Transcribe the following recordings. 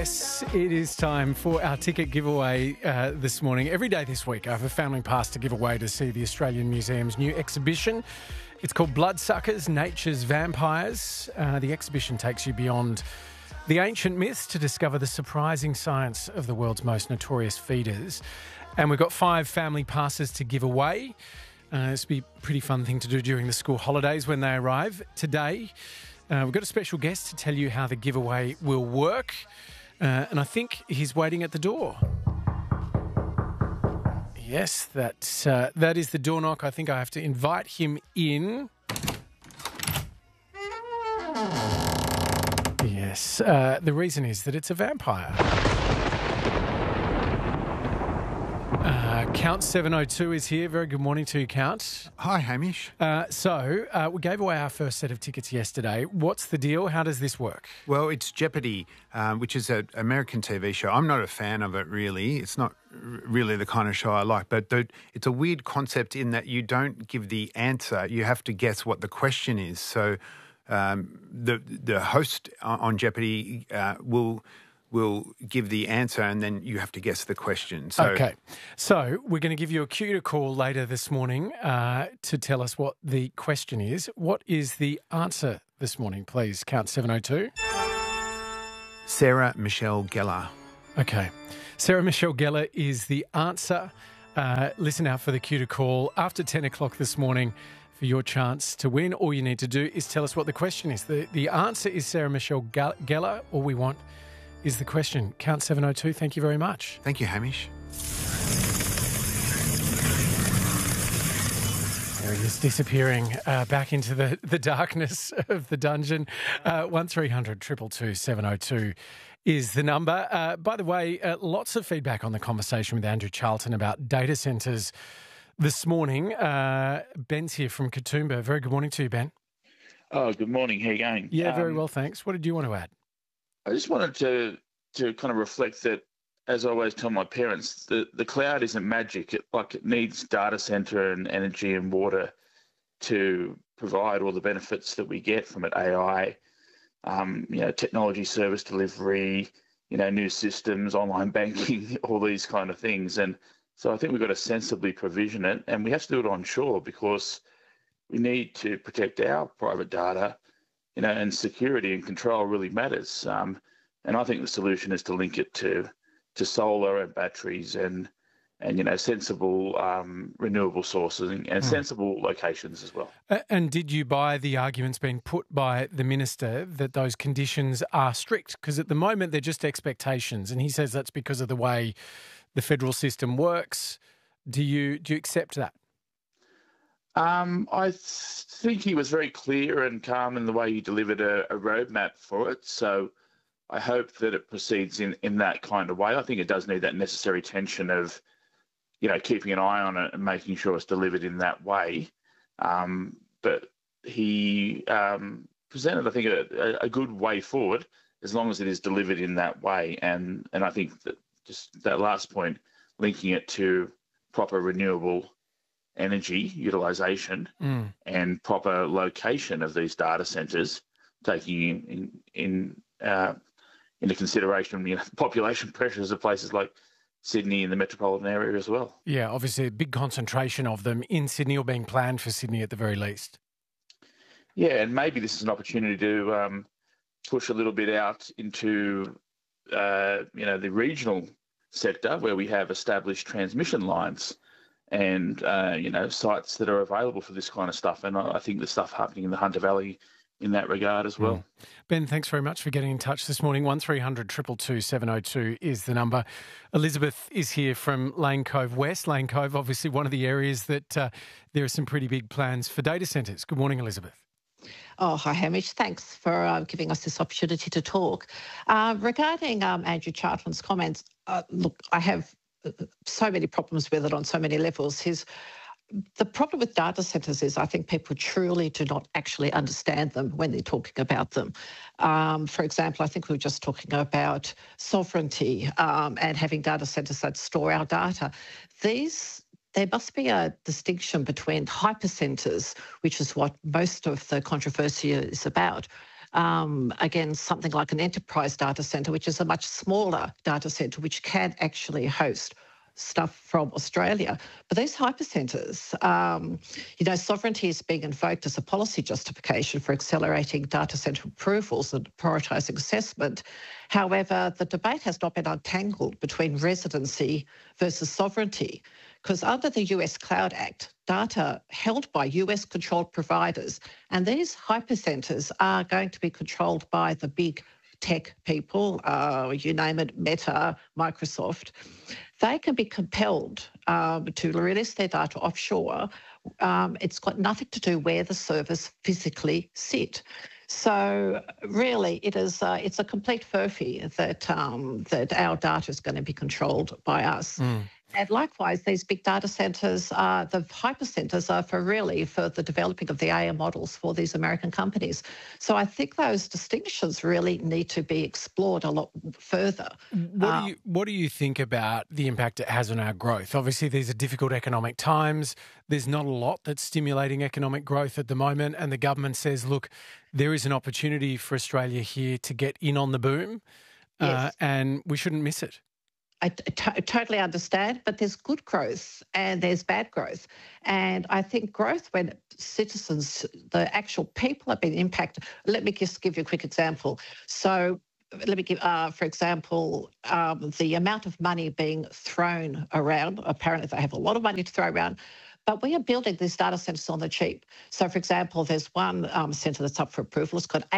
Yes, it is time for our ticket giveaway this morning. Every day this week, I have a family pass to give away to see the Australian Museum's new exhibition. It's called Bloodsuckers, Nature's Vampires. The exhibition takes you beyond the ancient myths to discover the surprising science of the world's most notorious feeders. And we've got 5 family passes to give away. This will be a pretty fun thing to do during the school holidays when they arrive. Today, we've got a special guest to tell you how the giveaway will work. And I think he's waiting at the door. Yes, that is the door knock. I think I have to invite him in. Yes, the reason is that it's a vampire. Count 702 is here. Very good morning to you, Count. Hi, Hamish. We gave away our first set of tickets yesterday. What's the deal? How does this work? Well, it's Jeopardy, which is an American TV show. I'm not a fan of it, really. It's not really the kind of show I like, but it's a weird concept in that you don't give the answer. You have to guess what the question is. So the host on Jeopardy will give the answer and then you have to guess the question. Okay. So we're going to give you a cue to call later this morning to tell us what the question is. What is the answer this morning, please? Count 702. Sarah Michelle Gellar. Okay. Sarah Michelle Gellar is the answer. Listen out for the cue to call after 10 o'clock this morning for your chance to win. All you need to do is tell us what the question is. The answer is Sarah Michelle Gellar. All we want is the question. Count 702. Thank you very much. Thank you, Hamish. There he is, disappearing back into the darkness of the dungeon. 1300 222 702 is the number. By the way, lots of feedback on the conversation with Andrew Charlton about data centres this morning. Ben's here from Katoomba. Very good morning to you, Ben. Oh, good morning. How are you going? Yeah, very well, thanks. What did you want to add? I just wanted to kind of reflect that, as I always tell my parents, the cloud isn't magic. It needs data center and energy and water to provide all the benefits that we get from it. AI, technology service delivery, new systems, online banking, all these kind of things. And so I think we've got to sensibly provision it, and we have to do it onshore because we need to protect our private data. And security and control really matters. And I think the solution is to link it to solar and batteries and sensible renewable sources and sensible locations as well. And did you buy the arguments being put by the minister that those conditions are strict? Because at the moment they're just expectations, and he says that's because of the way the federal system works. Do you accept that? I think he was very clear and calm in the way he delivered a roadmap for it. So I hope that it proceeds in that kind of way. I think it does need that necessary tension of, keeping an eye on it and making sure it's delivered in that way. But he presented, I think, a good way forward as long as it is delivered in that way. And I think that just that last point, linking it to proper renewable energy utilisation and proper location of these data centres, taking into consideration population pressures of places like Sydney and the metropolitan area as well. Yeah, obviously a big concentration of them in Sydney or being planned for Sydney at the very least. Yeah, and maybe this is an opportunity to push a little bit out into the regional sector where we have established transmission lines and, sites that are available for this kind of stuff. And I think the stuff happening in the Hunter Valley in that regard as well. Ben, thanks very much for getting in touch this morning. 1300 222 702 is the number. Elizabeth is here from Lane Cove West. Lane Cove, obviously one of the areas that there are some pretty big plans for data centres. Good morning, Elizabeth. Oh, hi, Hamish. Thanks for giving us this opportunity to talk. Regarding Andrew Charlton's comments, look, I have so many problems with it on so many levels. The problem with data centres is I think people truly do not actually understand them when they're talking about them. For example, I think we were just talking about sovereignty and having data centres that store our data. There must be a distinction between hypercentres, which is what most of the controversy is about, again, something like an enterprise data centre, which is a much smaller data centre, which can actually host stuff from Australia. But these hypercentres, sovereignty is being invoked as a policy justification for accelerating data centre approvals and prioritising assessment. However, the debate has not been untangled between residency versus sovereignty, because under the US Cloud Act, data held by US-controlled providers, and these hypercentres are going to be controlled by the big tech people, you name it, Meta, Microsoft, they can be compelled to release their data offshore. It's got nothing to do where the servers physically sit. So really, it's a complete furphy that our data is going to be controlled by us. And likewise, these big data centres, the hypercentres are for the developing of the AI models for these American companies. So I think those distinctions really need to be explored a lot further. What do you think about the impact it has on our growth? Obviously, these are difficult economic times. There's not a lot that's stimulating economic growth at the moment. And the government says, look, there is an opportunity for Australia here to get in on the boom, Yes. and we shouldn't miss it. I totally understand, but there's good growth and there's bad growth. And I think growth when citizens, the actual people have been impacted. Let me just give you a quick example. So let me give, for example, the amount of money being thrown around. Apparently they have a lot of money to throw around. But we are building these data centres on the cheap. So, for example, there's one centre that's up for approval. It's got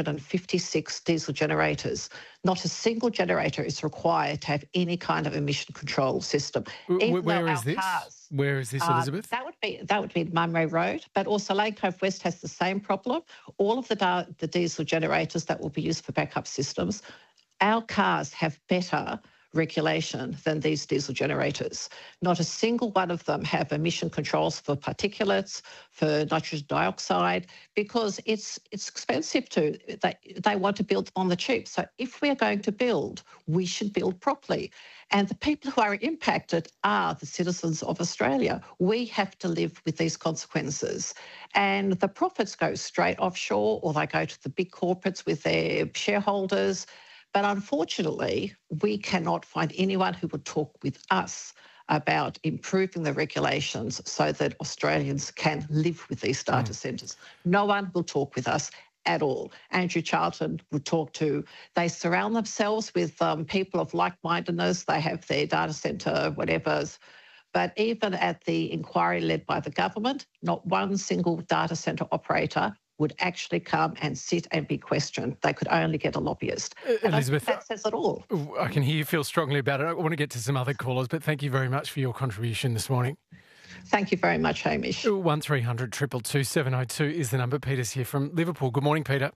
856 diesel generators. Not a single generator is required to have any kind of emission control system. Where is this? Cars, Where is this, Elizabeth? That would be Munro Road. But also Lane Cove West has the same problem. All of the diesel generators that will be used for backup systems, our cars have better regulation than these diesel generators. Not a single one of them have emission controls for particulates, for nitrogen dioxide, because it's expensive to. They want to build on the cheap. So if we're going to build, we should build properly. And the people who are impacted are the citizens of Australia. We have to live with these consequences. And the profits go straight offshore, or they go to the big corporates with their shareholders. But unfortunately, we cannot find anyone who would talk with us about improving the regulations so that Australians can live with these data centres. No one will talk with us at all. Andrew Charlton would talk to. They surround themselves with people of like-mindedness. They have their data centre, whatever's. But even at the inquiry led by the government, not one single data centre operator would actually come and sit and be questioned. They could only get a lobbyist. Elizabeth, that says it all. I can hear you feel strongly about it. I want to get to some other callers, but thank you very much for your contribution this morning. Thank you very much, Hamish. 1300 222 702 is the number. Peter's here from Liverpool. Good morning, Peter.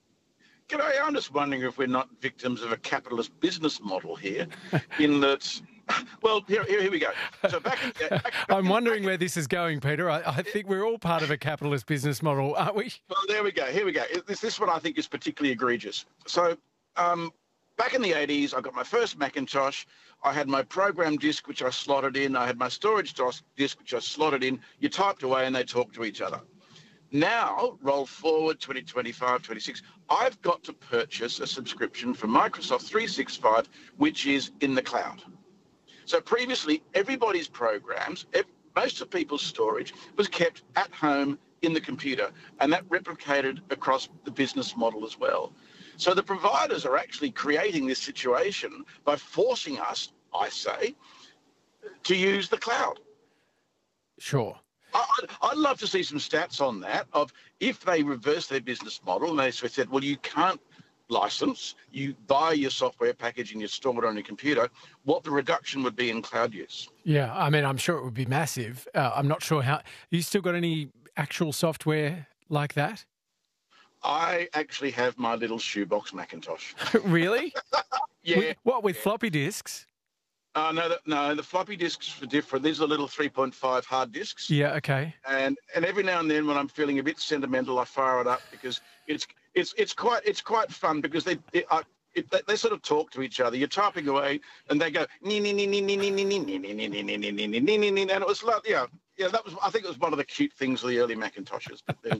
G'day. I'm just wondering if we're not victims of a capitalist business model here, in that. Well, here we go. So I'm wondering where this is going, Peter. I think we're all part of a capitalist business model, aren't we? Well, there we go. Here we go. This one I think is particularly egregious. So back in the 80s, I got my first Macintosh. I had my program disk, which I slotted in. I had my storage disk, which I slotted in. You typed away and they talked to each other. Now, roll forward 2025, 26, I've got to purchase a subscription for Microsoft 365, which is in the cloud. So previously, everybody's programs, most of people's storage was kept at home in the computer, and that replicated across the business model as well. So the providers are actually creating this situation by forcing us, I say, to use the cloud. Sure. I'd love to see some stats on that, of if they reverse their business model and they said, well, you can't license, you buy your software package and you store it on your computer, what the reduction would be in cloud use. Yeah, I mean, I'm sure it would be massive. I'm not sure how. You still got any actual software like that? I actually have my little shoebox Macintosh. Really? Yeah. With floppy disks? No, the floppy disks are different. These are little 3.5 hard disks. Yeah, okay. And every now and then when I'm feeling a bit sentimental, I fire it up because it's quite fun because they sort of talk to each other. You're typing away and they go and it was like, yeah, Yeah, I think it was one of the cute things of the early Macintoshes. But then,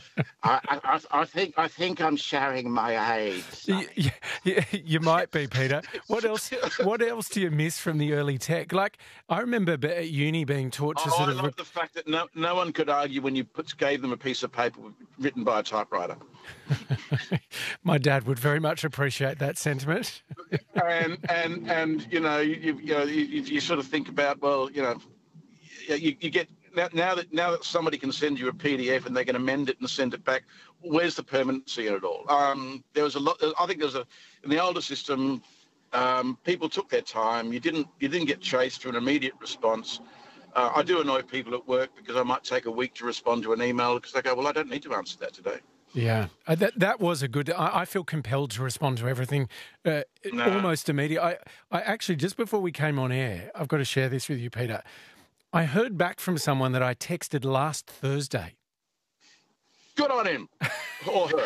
I think I'm showing my age. You might be, Peter. What else do you miss from the early tech? Like, I remember at uni being taught to sort I of... love the fact that no one could argue when you gave them a piece of paper written by a typewriter. My dad would very much appreciate that sentiment. and you sort of think about, well, you get now that somebody can send you a PDF and they can amend it and send it back. Where's the permanency in it all? There was a lot. I think in the older system, people took their time. You didn't get chased for an immediate response. I do annoy people at work because I might take a week to respond to an email because they go, well, I don't need to answer that today. Yeah, that was a good... I feel compelled to respond to everything almost immediately. I actually, just before we came on air, I've got to share this with you, Peter. I heard back from someone that I texted last Thursday. Good on him. Or her.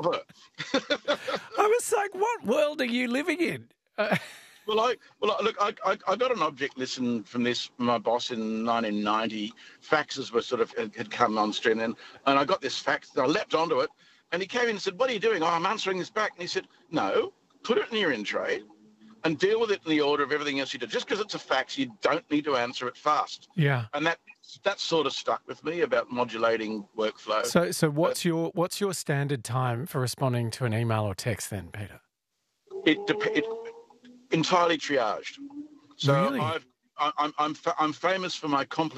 I was like, what world are you living in? Look, I got an object lesson from my boss in 1990. Faxes were had come on stream then, and I got this fax, and I leapt onto it, and he came in and said, what are you doing? Oh, I'm answering this back. And he said, no, put it in your in trade and deal with it in the order of everything else you do. Just because it's a fax, you don't need to answer it fast. Yeah. And that sort of stuck with me about modulating workflow. So what's your standard time for responding to an email or text then, Peter? It entirely triaged. So really? I'm famous for my complex